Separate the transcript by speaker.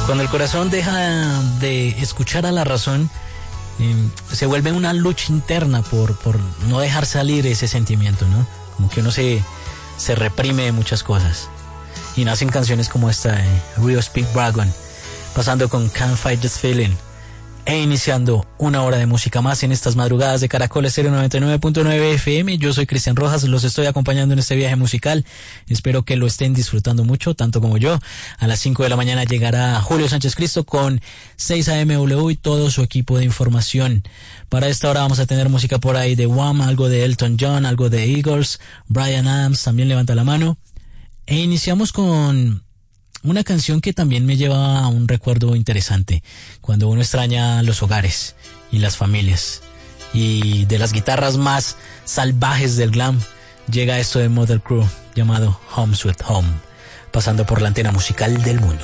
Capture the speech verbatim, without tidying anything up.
Speaker 1: Cuando el corazón deja de escuchar a la razón, eh, se vuelve una lucha interna por, por no dejar salir ese sentimiento, ¿no? Como que uno se, se reprime de muchas cosas. Y nacen canciones como esta, eh, Rio Speedwagon, pasando con Can't Fight This Feeling, e iniciando una hora de música más en estas madrugadas de Caracol Estéreo noventa y nueve punto nueve F M. Yo soy Cristian Rojas, los estoy acompañando en este viaje musical. Espero que lo estén disfrutando mucho, tanto como yo. A las cinco de la mañana llegará Julio Sánchez Cristo con seis A M W y todo su equipo de información. Para esta hora vamos a tener música por ahí de Wham, algo de Elton John, algo de Eagles, Bryan Adams también levanta la mano. E iniciamos con una canción que también me lleva a un recuerdo interesante, cuando uno extraña los hogares y las familias. Y de las guitarras más salvajes del glam, llega esto de Mötley Crüe, llamado Home Sweet Home, pasando por la antena musical del mundo.